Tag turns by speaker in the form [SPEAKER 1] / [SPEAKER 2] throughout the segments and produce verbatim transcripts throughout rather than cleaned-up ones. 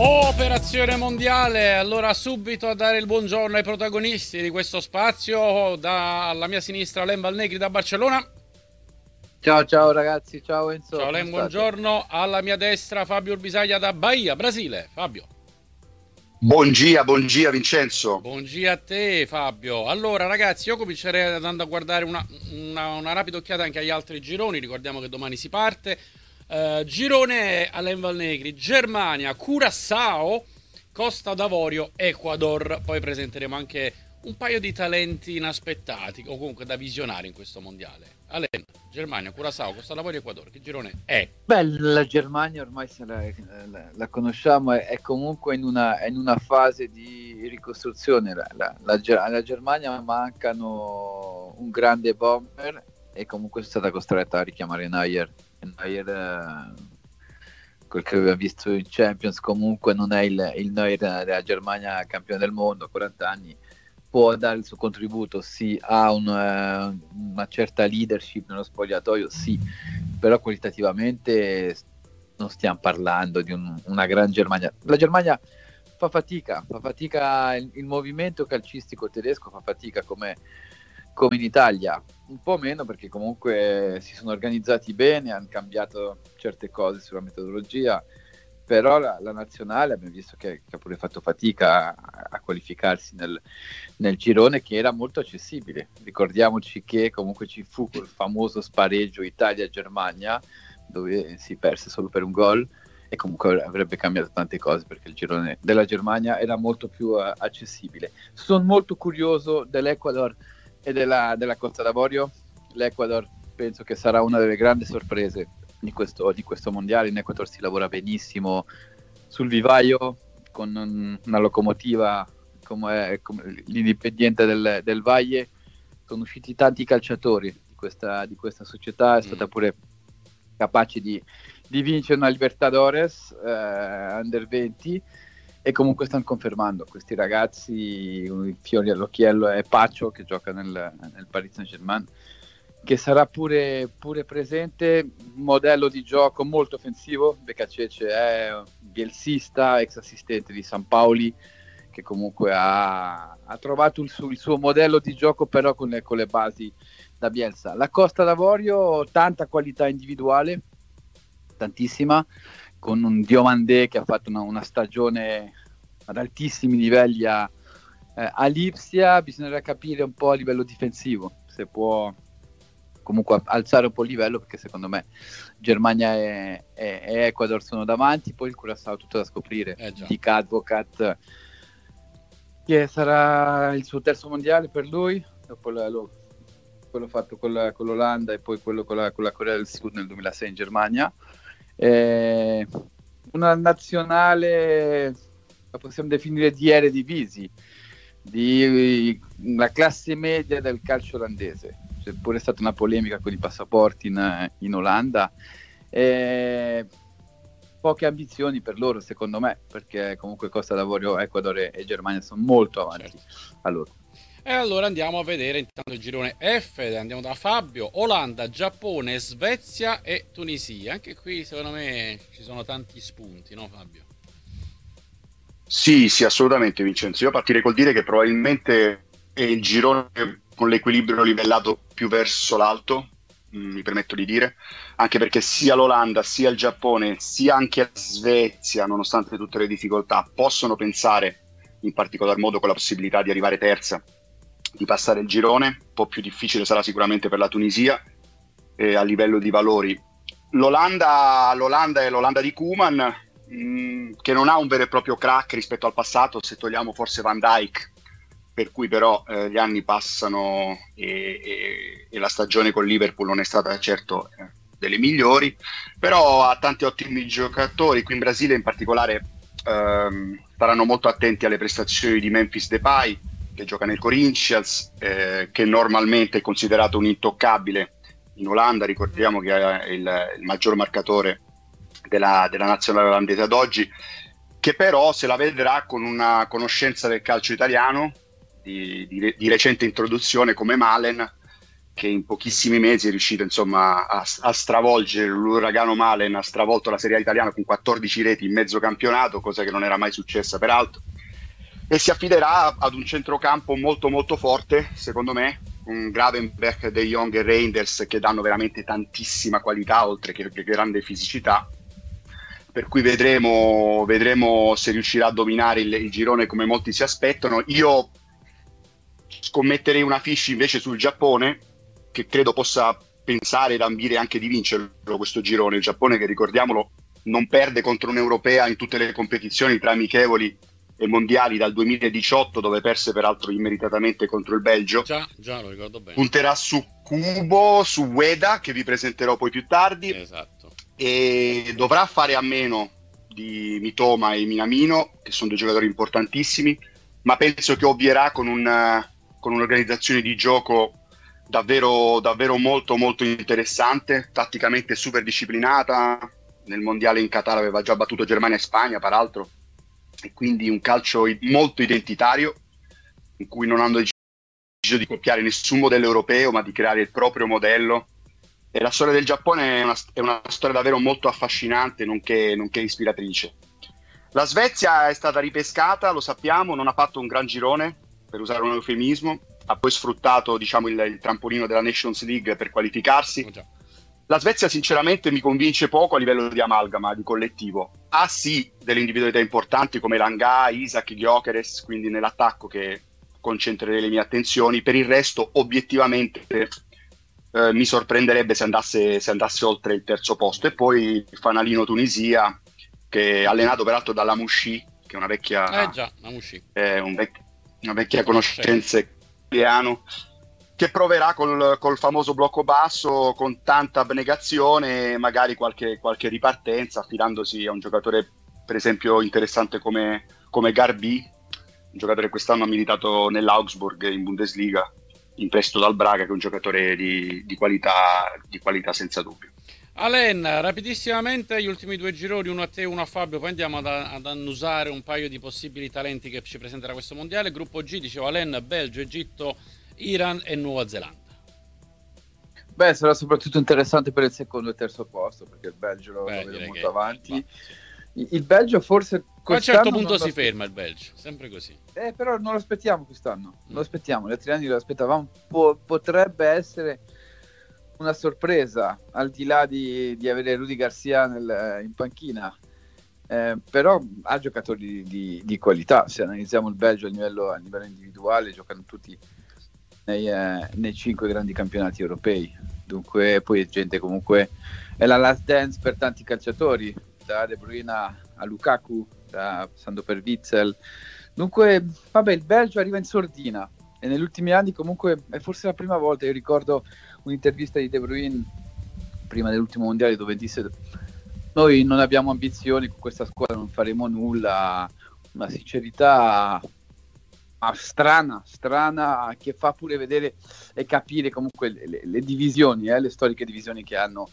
[SPEAKER 1] Operazione mondiale, allora subito a dare il buongiorno ai protagonisti di questo spazio, dalla mia sinistra Len Valnegri da Barcellona.
[SPEAKER 2] Ciao ciao ragazzi, ciao Enzo.
[SPEAKER 1] Ciao Len, buongiorno. Alla mia destra Fabio Urbisaglia da Bahia, Brasile. Fabio.
[SPEAKER 3] Buongia, buongia Vincenzo.
[SPEAKER 1] Buongia a te Fabio. Allora ragazzi, io comincerei andando a guardare una, una, una rapida occhiata anche agli altri gironi, ricordiamo che domani si parte. Uh, girone Len Valnegri, Germania, Curaçao, Costa d'Avorio, Ecuador. Poi presenteremo anche un paio di talenti inaspettati o comunque da visionare in questo mondiale. Alen, Germania, Curaçao, Costa d'Avorio, Ecuador. Che girone è?
[SPEAKER 2] Beh, la Germania ormai se la, la, la conosciamo, è, è comunque in una, è in una fase di ricostruzione. La, la, la, alla Germania mancano un grande bomber e comunque è stata costretta a richiamare Neuer. Neuer, eh, quel che aveva visto in Champions, comunque non è il, il Neuer della Germania campione del mondo a quaranta anni. Può dare il suo contributo, sì, ha un, uh, una certa leadership nello spogliatoio, sì, però qualitativamente non stiamo parlando di un, una gran Germania. La Germania fa fatica, fa fatica il, il movimento calcistico tedesco, fa fatica come, come in Italia, un po' meno perché comunque si sono organizzati bene, hanno cambiato certe cose sulla metodologia, però la, la nazionale abbiamo visto che, che ha pure fatto fatica a, a qualificarsi nel, nel girone, che era molto accessibile. Ricordiamoci che comunque ci fu quel famoso spareggio Italia-Germania dove si perse solo per un gol e comunque avrebbe cambiato tante cose perché il girone della Germania era molto più uh, accessibile. Sono molto curioso dell'Ecuador e della, della Costa d'Avorio. L'Ecuador penso che sarà una delle grandi sorprese Di questo, di questo mondiale. In Ecuador si lavora benissimo sul vivaio con una locomotiva come, come l'Independiente del, del Valle. Sono usciti tanti calciatori di questa, di questa società, è stata pure capace di, di vincere una Libertadores eh, under venti e comunque stanno confermando questi ragazzi. I fiori all'occhiello è Pacho che gioca nel, nel Paris Saint-Germain, che sarà pure, pure presente, modello di gioco molto offensivo. Becacece è bielsista, ex assistente di San Paoli, che comunque ha, ha trovato il suo, il suo modello di gioco, però con le, con le basi da Bielsa. La Costa d'Avorio, tanta qualità individuale, tantissima, con un Diomandé che ha fatto una, una stagione ad altissimi livelli a, eh, a Lipsia. Bisognerà capire un po' a livello difensivo, se può comunque alzare un po' il livello, perché secondo me Germania e, e, e Ecuador sono davanti, poi il Curaçao tutto da scoprire.
[SPEAKER 1] Eh
[SPEAKER 2] Dick Advocat, che sarà il suo terzo mondiale per lui, dopo la, lo, quello fatto con, la, con l'Olanda e poi quello con la, con la Corea del Sud nel duemilasei in Germania. Eh, una nazionale, la possiamo definire di Eredivisie, di la classe media del calcio olandese. C'è pure stata una polemica con i passaporti in, in Olanda. Eh, poche ambizioni per loro, secondo me, perché comunque Costa d'Avorio, Ecuador e, e Germania sono molto avanti. Certo. Allora.
[SPEAKER 1] E allora andiamo a vedere intanto il girone F, andiamo da Fabio: Olanda, Giappone, Svezia e Tunisia. Anche qui secondo me ci sono tanti spunti, no Fabio?
[SPEAKER 3] Sì, sì, assolutamente Vincenzo. Io partirei col dire che probabilmente è il girone con l'equilibrio livellato più verso l'alto, mi permetto di dire, anche perché sia l'Olanda, sia il Giappone, sia anche la Svezia, nonostante tutte le difficoltà, possono pensare, in particolar modo con la possibilità di arrivare terza, di passare il girone. Un po' più difficile sarà sicuramente per la Tunisia eh, a livello di valori. L'Olanda, l'Olanda è l'Olanda di Koeman, mh, che non ha un vero e proprio crack rispetto al passato, se togliamo forse Van Dijk, per cui però eh, gli anni passano e, e, e la stagione con Liverpool non è stata certo eh, delle migliori, però ha tanti ottimi giocatori. Qui in Brasile in particolare ehm, staranno molto attenti alle prestazioni di Memphis Depay, che gioca nel Corinthians, eh, che normalmente è considerato un intoccabile in Olanda. Ricordiamo che è il, il maggior marcatore della, della nazionale olandese ad oggi, che però se la vedrà con una conoscenza del calcio italiano di, di, di recente introduzione come Malen, che in pochissimi mesi è riuscito insomma a, a stravolgere l'uragano Malen, ha stravolto la Serie A italiana con quattordici reti in mezzo campionato, cosa che non era mai successa peraltro, e si affiderà ad un centrocampo molto molto forte, secondo me, un Gravenberch, De Jong e Reinders che danno veramente tantissima qualità oltre che, che grande fisicità, per cui vedremo, vedremo se riuscirà a dominare il, il girone come molti si aspettano. Io scommetterei una fish invece sul Giappone, che credo possa pensare ed ambire anche di vincerlo questo girone. Il Giappone, che ricordiamolo, non perde contro un'europea in tutte le competizioni tra amichevoli e mondiali dal duemiladiciotto, dove perse peraltro immeritatamente contro il Belgio.
[SPEAKER 1] Già, già lo ricordo bene.
[SPEAKER 3] Punterà su Kubo, su Ueda, che vi presenterò poi più tardi.
[SPEAKER 1] Esatto.
[SPEAKER 3] E dovrà fare a meno di Mitoma e Minamino, che sono due giocatori importantissimi, ma penso che ovvierà con, un, con un'organizzazione di gioco davvero, davvero molto molto interessante, tatticamente super disciplinata. Nel mondiale in Qatar aveva già battuto Germania e Spagna peraltro, e quindi un calcio molto identitario, in cui non hanno deciso di copiare nessun modello europeo, ma di creare il proprio modello. E la storia del Giappone è una, è una storia davvero molto affascinante, nonché, nonché ispiratrice. La Svezia è stata ripescata, lo sappiamo, non ha fatto un gran girone, per usare un eufemismo, ha poi sfruttato, diciamo, il, il trampolino della Nations League per qualificarsi.
[SPEAKER 1] Oh,
[SPEAKER 3] la Svezia sinceramente mi convince poco a livello di amalgama, di collettivo. Ha sì delle individualità importanti come Langa, Isaac, Gyökeres, quindi nell'attacco che concentrerei le mie attenzioni. Per il resto, obiettivamente, eh, mi sorprenderebbe se andasse, se andasse oltre il terzo posto. E poi il fanalino Tunisia, che è allenato peraltro dalla Mouchi, che è una vecchia,
[SPEAKER 1] eh già, la Mouchi.
[SPEAKER 3] È un vec- una vecchia conoscenza italiano, che proverà col, col famoso blocco basso, con tanta abnegazione, magari qualche, qualche ripartenza, affidandosi a un giocatore per esempio interessante come, come Garbi, un giocatore che quest'anno ha militato nell'Augsburg in Bundesliga, in prestito dal Braga, che è un giocatore di, di, qualità, di qualità senza dubbio.
[SPEAKER 1] Alen, rapidissimamente gli ultimi due gironi, uno a te e uno a Fabio, poi andiamo ad, ad annusare un paio di possibili talenti che ci presenterà questo mondiale. Gruppo G, dicevo Alen, Belgio, Egitto, Iran e Nuova Zelanda.
[SPEAKER 2] Beh, sarà soprattutto interessante per il secondo e terzo posto, perché il Belgio lo,
[SPEAKER 1] Beh,
[SPEAKER 2] lo vedo molto
[SPEAKER 1] che,
[SPEAKER 2] avanti.
[SPEAKER 1] va, sì.
[SPEAKER 2] Il Belgio forse
[SPEAKER 1] a un certo punto si ferma il Belgio, sempre così.
[SPEAKER 2] Eh, però non lo aspettiamo quest'anno, non lo aspettiamo, gli altri anni lo aspettavamo, po- potrebbe essere una sorpresa, al di là di, di avere Rudy Garcia nel, in panchina, eh, però ha giocatori di, di, di qualità. Se analizziamo il Belgio a livello, a livello individuale, giocano tutti nei, eh, nei cinque grandi campionati europei, dunque poi è gente, comunque è la last dance per tanti calciatori, da De Bruyne a Lukaku, da, passando per Witzel. Dunque vabbè, il Belgio arriva in sordina e negli ultimi anni comunque è forse la prima volta. Io ricordo un'intervista di De Bruyne prima dell'ultimo mondiale dove disse: noi non abbiamo ambizioni con questa squadra, non faremo nulla. Una sincerità strana, strana, che fa pure vedere e capire comunque le, le, le divisioni, eh, le storiche divisioni che hanno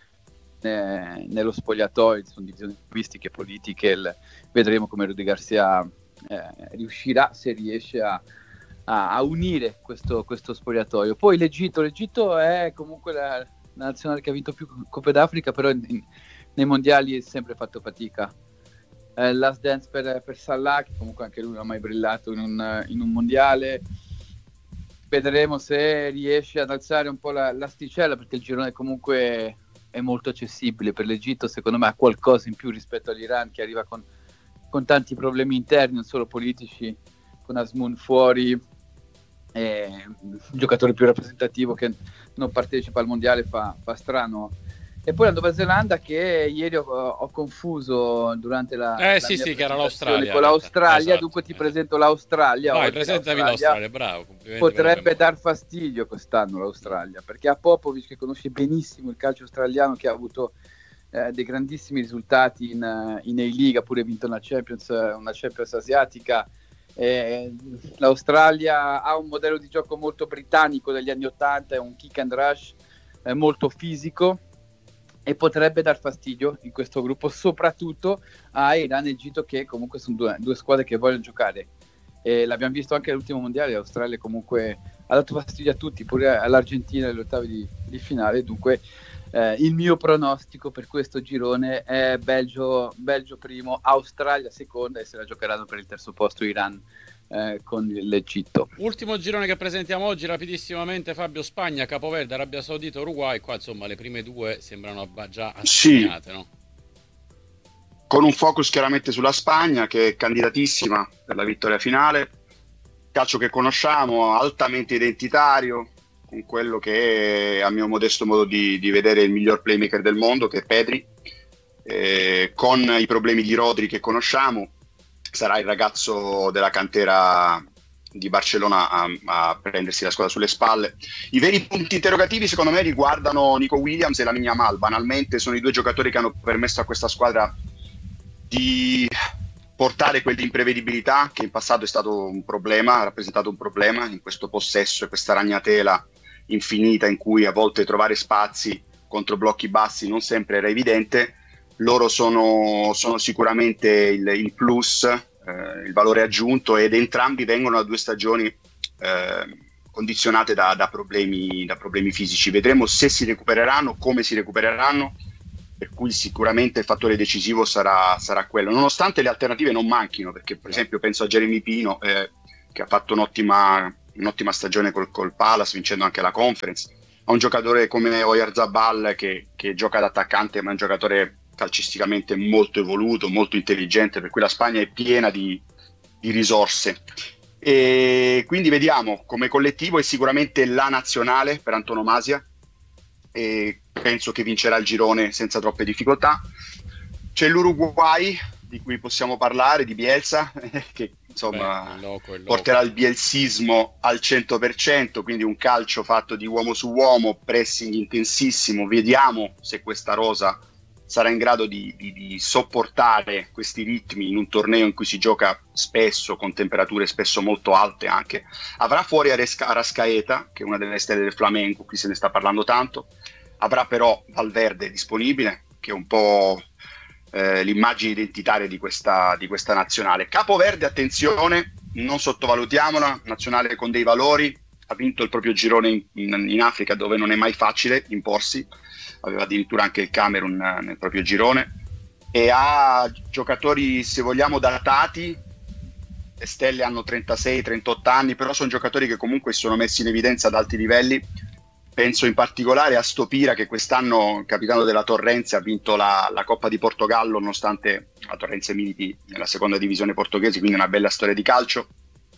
[SPEAKER 2] eh, nello spogliatoio. Sono divisioni linguistiche, politiche. Il, vedremo come Rudy Garcia eh, riuscirà, se riesce a A, a unire questo, questo spogliatoio. Poi l'Egitto, l'Egitto è comunque la, la nazionale che ha vinto più Coppe d'Africa, però in, in, nei mondiali è sempre fatto fatica. Eh, last dance per, per Salah, che comunque anche lui non ha mai brillato in un, in un mondiale. Vedremo se riesce ad alzare un po' la, l'asticella, perché il girone comunque è molto accessibile per l'Egitto. Secondo me ha qualcosa in più rispetto all'Iran, che arriva con, con tanti problemi interni, non solo politici, con Asmoun fuori. Eh, il giocatore più rappresentativo che non partecipa al mondiale fa, fa strano. E poi la Nuova Zelanda, che ieri ho, ho confuso durante la,
[SPEAKER 1] eh
[SPEAKER 2] la
[SPEAKER 1] sì
[SPEAKER 2] mia
[SPEAKER 1] sì che era l'Australia
[SPEAKER 2] con l'Australia,
[SPEAKER 1] esatto,
[SPEAKER 2] dunque ti
[SPEAKER 1] esatto.
[SPEAKER 2] presento l'Australia.
[SPEAKER 1] Vai,
[SPEAKER 2] oggi.
[SPEAKER 1] presentami
[SPEAKER 2] l'Australia,
[SPEAKER 1] l'Australia, bravo,
[SPEAKER 2] potrebbe dar fastidio quest'anno l'Australia, perché ha Popovic, che conosce benissimo il calcio australiano, che ha avuto eh, dei grandissimi risultati in, in A-League, ha pure vinto una Champions, una Champions asiatica. Eh, L'Australia ha un modello di gioco molto britannico degli anni ottanta, è un kick and rush eh, molto fisico, e potrebbe dar fastidio in questo gruppo, soprattutto a Iran e Egitto, che comunque sono due, due squadre che vogliono giocare. E l'abbiamo visto anche all'ultimo mondiale, l'Australia comunque ha dato fastidio a tutti, pure all'Argentina agli ottavi di, di finale. Dunque eh, il mio pronostico per questo girone è Belgio, Belgio primo, Australia seconda, e se la giocheranno per il terzo posto Iran eh, con l'Egitto.
[SPEAKER 1] Ultimo girone che presentiamo oggi rapidissimamente, Fabio: Spagna, Capoverde, Arabia Saudita, Uruguay. Qua insomma le prime due sembrano già assegnate, sì, no?
[SPEAKER 3] Con un focus chiaramente sulla Spagna, che è candidatissima per la vittoria finale. Calcio che conosciamo, altamente identitario, con quello che è, a mio modesto modo di, di vedere, il miglior playmaker del mondo, che è Pedri, eh, con i problemi di Rodri che conosciamo. Sarà il ragazzo della cantera di Barcellona a, a prendersi la squadra sulle spalle. I veri punti interrogativi secondo me riguardano Nico Williams e Lamine Yamal. Banalmente sono i due giocatori che hanno permesso a questa squadra di portare quell'imprevedibilità che in passato è stato un problema, ha rappresentato un problema in questo possesso e questa ragnatela infinita in cui a volte trovare spazi contro blocchi bassi non sempre era evidente. Loro sono, sono sicuramente il, il plus, eh, il valore aggiunto, ed entrambi vengono da due stagioni eh, condizionate da, da, problemi, da problemi fisici. Vedremo se si recupereranno, come si recupereranno, per cui sicuramente il fattore decisivo sarà, sarà quello, nonostante le alternative non manchino, perché per esempio penso a Jeremy Pino, eh, che ha fatto un'ottima, un'ottima stagione col, col Palace, vincendo anche la Conference, a un giocatore come Oyarzabal che, che gioca da attaccante, ma è un giocatore calcisticamente molto evoluto, molto intelligente, per cui la Spagna è piena di, di risorse. E quindi vediamo, come collettivo è sicuramente la nazionale per antonomasia, e penso che vincerà il girone senza troppe difficoltà. C'è l'Uruguay, di cui possiamo parlare, di Bielsa, che insomma Beh, è loco, è loco. porterà il bielsismo al cento per cento, quindi un calcio fatto di uomo su uomo, pressing intensissimo. Vediamo se questa rosa sarà in grado di, di, di sopportare questi ritmi in un torneo in cui si gioca spesso con temperature spesso molto alte anche. Avrà fuori Aresca, Arrascaeta, che è una delle stelle del Flamengo, qui se ne sta parlando tanto. Avrà però Valverde disponibile, che è un po' eh, l'immagine identitaria di questa, di questa nazionale. Capoverde, attenzione, non sottovalutiamola, nazionale con dei valori, ha vinto il proprio girone in, in, in Africa, dove non è mai facile imporsi, aveva addirittura anche il Camerun nel proprio girone, e ha giocatori, se vogliamo, datati. Le stelle hanno trentasei trentotto anni, però sono giocatori che comunque sono messi in evidenza ad alti livelli. Penso in particolare a Stopira, che quest'anno, capitano della Torrense, ha vinto la, la Coppa di Portogallo, nonostante la Torrense militi nella seconda divisione portoghese, quindi una bella storia di calcio.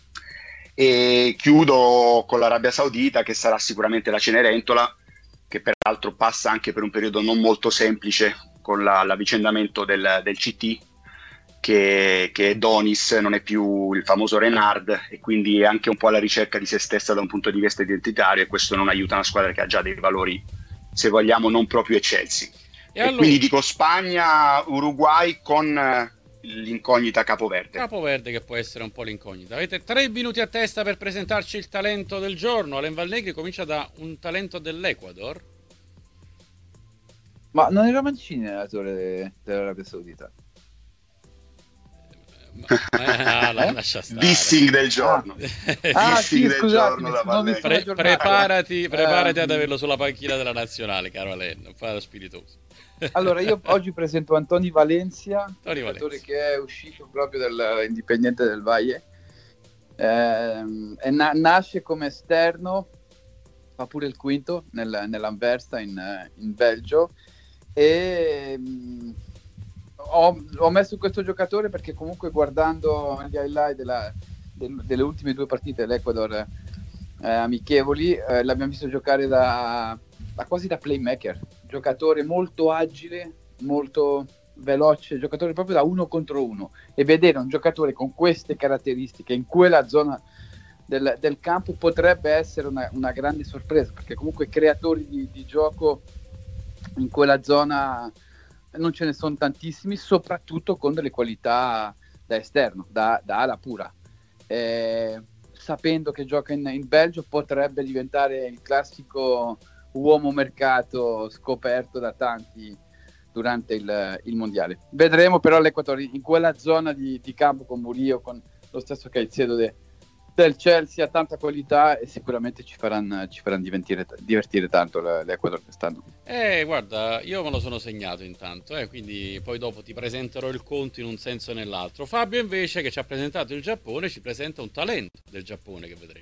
[SPEAKER 3] E chiudo con l'Arabia Saudita, che sarà sicuramente la Cenerentola, che peraltro passa anche per un periodo non molto semplice con la, l'avvicendamento del, del C T, che, che Donis non è più il famoso Renard, e quindi è anche un po' alla ricerca di se stessa da un punto di vista identitario, e questo non aiuta una squadra che ha già dei valori, se vogliamo, non proprio eccelsi. E, e allora... quindi dico Spagna, Uruguay con l'incognita Capoverde.
[SPEAKER 1] Capoverde che può essere un po' l'incognita. Avete tre minuti a testa per presentarci il talento del giorno. Alain Valnegri comincia da un talento dell'Ecuador.
[SPEAKER 2] Ma non era Mancini allenatore dell'Arabia Saudita?
[SPEAKER 1] Ah, la, lascia stare.
[SPEAKER 3] Dissing del giorno.
[SPEAKER 2] Ah, ah sì,
[SPEAKER 3] del
[SPEAKER 2] scusate,
[SPEAKER 3] giorno
[SPEAKER 2] non mi
[SPEAKER 1] Pre- preparati, preparati
[SPEAKER 2] eh,
[SPEAKER 1] ad averlo sulla panchina della nazionale, caro Alain, non fare lo spiritoso.
[SPEAKER 2] Allora, io oggi presento Antoni Valencia,
[SPEAKER 1] Tony
[SPEAKER 2] giocatore
[SPEAKER 1] Valencia,
[SPEAKER 2] che è uscito proprio dall'Indipendiente del Valle. Eh, e na- nasce come esterno, fa pure il quinto nel, nell'Anversa in, in Belgio, e mh, ho, ho messo questo giocatore perché comunque, guardando gli highlight della, del, delle ultime due partite dell'Ecuador eh, amichevoli, eh, l'abbiamo visto giocare da, da quasi da playmaker, giocatore molto agile, molto veloce, giocatore proprio da uno contro uno, e vedere un giocatore con queste caratteristiche in quella zona del, del campo potrebbe essere una, una grande sorpresa, perché comunque creatori di, di gioco in quella zona non ce ne sono tantissimi, soprattutto con delle qualità da esterno, da, da ala pura. Eh, sapendo che gioca in, in Belgio, potrebbe diventare il classico uomo mercato scoperto da tanti durante il, il mondiale. Vedremo però l'Equatore in quella zona di, di campo con Murillo, con lo stesso Caicedo de, del Chelsea ha tanta qualità e sicuramente ci faranno, ci faranno divertire, divertire tanto l'Ecuador quest'anno.
[SPEAKER 1] Eh, guarda, io me lo sono segnato intanto, eh, quindi poi dopo ti presenterò il conto in un senso o nell'altro. Fabio invece, che ci ha presentato il Giappone, ci presenta un talento del Giappone che vedremo.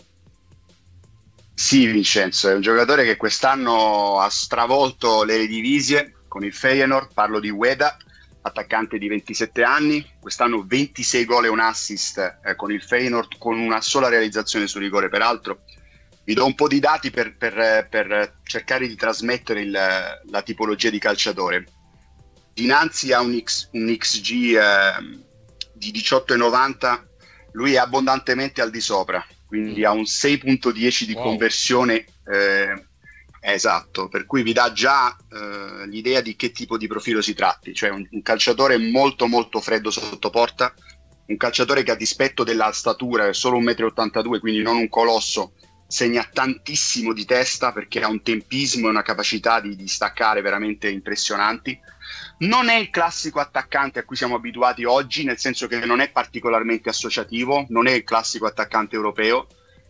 [SPEAKER 3] Sì, Vincenzo, è un giocatore che quest'anno ha stravolto le Eredivisie con il Feyenoord, parlo di Ueda, attaccante di ventisette anni, quest'anno ventisei gol e un assist eh, con il Feyenoord, con una sola realizzazione su rigore peraltro. Vi do un po' di dati per, per, per cercare di trasmettere il, la tipologia di calciatore. Dinanzi a un, X, un X G eh, di diciotto virgola novanta, lui è abbondantemente al di sopra, quindi ha un sei virgola dieci di wow. conversione eh, esatto, per cui vi dà già eh, l'idea di che tipo di profilo si tratti, cioè un, un calciatore molto molto freddo sotto porta, un calciatore che a dispetto della statura è solo uno virgola ottantadue m, quindi non un colosso, segna tantissimo di testa perché ha un tempismo e una capacità di, di staccare veramente impressionanti. Non è il classico attaccante a cui siamo abituati oggi, nel senso che non è particolarmente associativo, non è il classico attaccante europeo,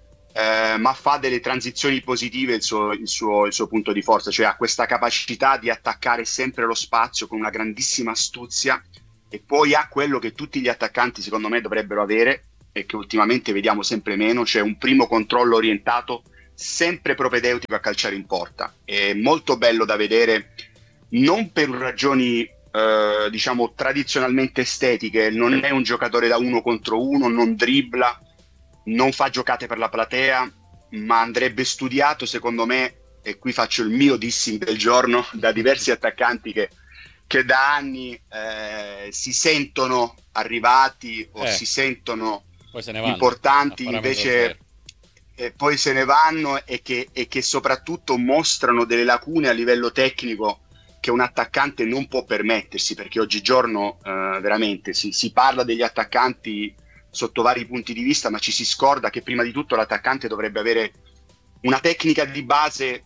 [SPEAKER 3] Eh, ma fa delle transizioni positive il suo, il, suo, il suo punto di forza, cioè ha questa capacità di attaccare sempre lo spazio con una grandissima astuzia, e poi ha quello che tutti gli attaccanti secondo me dovrebbero avere e che ultimamente vediamo sempre meno, cioè un primo controllo orientato sempre propedeutico a calciare in porta. È molto bello da vedere, non per ragioni eh, diciamo tradizionalmente estetiche, non è un giocatore da uno contro uno, non dribbla, non fa giocate per la platea, ma andrebbe studiato secondo me, e qui faccio il mio dissing del giorno, da diversi attaccanti che, che da anni eh, si sentono arrivati o
[SPEAKER 1] eh,
[SPEAKER 3] si sentono
[SPEAKER 1] poi se ne vanno,
[SPEAKER 3] importanti, invece eh, poi se ne vanno, e che, e che soprattutto mostrano delle lacune a livello tecnico che un attaccante non può permettersi, perché oggigiorno eh, veramente si, si parla degli attaccanti sotto vari punti di vista, ma ci si scorda che prima di tutto l'attaccante dovrebbe avere una tecnica di base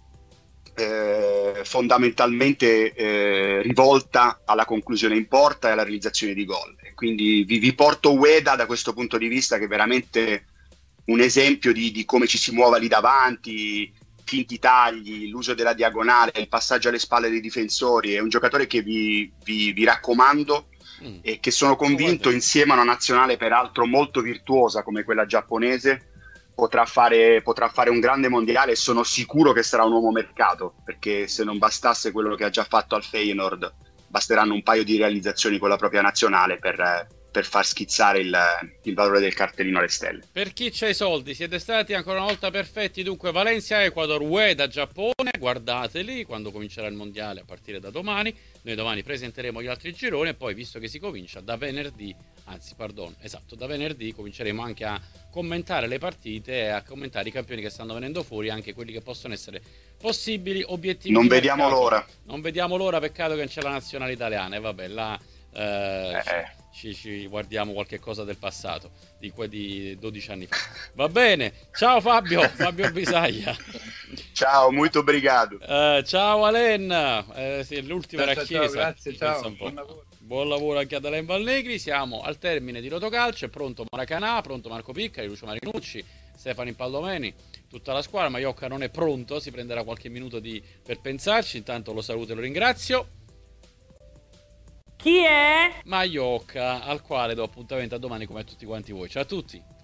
[SPEAKER 3] eh, fondamentalmente eh, rivolta alla conclusione in porta e alla realizzazione di gol. E quindi vi, vi porto Ueda da questo punto di vista, che è veramente un esempio di, di come ci si muova lì davanti, finti tagli, l'uso della diagonale, il passaggio alle spalle dei difensori. È un giocatore che vi, vi, vi raccomando, Mm. e che sono convinto, insieme a una nazionale peraltro molto virtuosa come quella giapponese, potrà fare, potrà fare un grande mondiale, e sono sicuro che sarà un uomo mercato, perché se non bastasse quello che ha già fatto al Feyenoord, basteranno un paio di realizzazioni con la propria nazionale per, per far schizzare il, il valore del cartellino alle stelle.
[SPEAKER 1] Per chi c'ha i soldi, siete stati ancora una volta perfetti. Dunque Valencia, Ecuador, Ueda, Giappone, guardateli quando comincerà il mondiale a partire da domani. Noi domani presenteremo gli altri gironi, e poi, visto che si comincia da venerdì, anzi pardon, esatto, da venerdì cominceremo anche a commentare le partite e a commentare i campioni che stanno venendo fuori, anche quelli che possono essere possibili obiettivi.
[SPEAKER 3] Non vediamo
[SPEAKER 1] mercato.
[SPEAKER 3] l'ora.
[SPEAKER 1] Non vediamo l'ora, peccato che non c'è la nazionale italiana, e vabbè, là eh,
[SPEAKER 3] eh.
[SPEAKER 1] Ci, ci guardiamo qualche cosa del passato, di, que- di dodici anni fa. Va bene, ciao Fabio, Fabio Bisaglia.
[SPEAKER 3] Ciao, molto obrigado.
[SPEAKER 1] Uh, ciao Alen, eh, sì, l'ultima
[SPEAKER 2] ciao,
[SPEAKER 1] era
[SPEAKER 2] ciao,
[SPEAKER 1] Chiesa.
[SPEAKER 2] grazie, ciao,
[SPEAKER 1] buon lavoro. Buon lavoro anche ad Alen Valnegri. Siamo al termine di Rotocalcio, è pronto Maracanà, pronto Marco Piccari, Lucio Marinucci, Stefano Impaldomeni, tutta la squadra. Maiocca non è pronto, si prenderà qualche minuto di, per pensarci. Intanto lo saluto e lo ringrazio.
[SPEAKER 4] Chi è?
[SPEAKER 1] Maiocca, al quale do appuntamento a domani come a tutti quanti voi. Ciao a tutti.